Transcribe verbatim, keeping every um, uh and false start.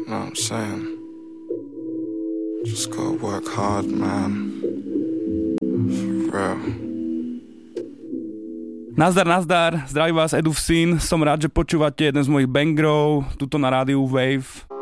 Know what I'm saying? Just gotta work hard, man. For real. Nazdar, nazdar, zdraví vás Edův syn, som rád, že počúvate jeden z mojich bangerov, tuto na rádiu Wave.